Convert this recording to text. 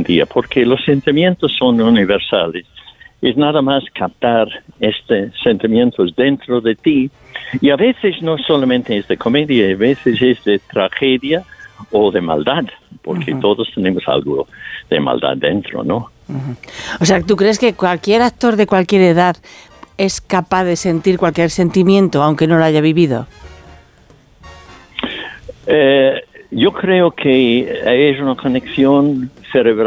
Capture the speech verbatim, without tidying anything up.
en día, porque los sentimientos son universales. Es nada más captar estos sentimientos dentro de ti, y a veces no solamente es de comedia, a veces es de tragedia o de maldad, porque uh-huh. todos tenemos algo de maldad dentro, ¿no? Uh-huh. O sea, ¿tú crees que cualquier actor de cualquier edad es capaz de sentir cualquier sentimiento, aunque no lo haya vivido? Eh, yo creo que es una conexión cerebral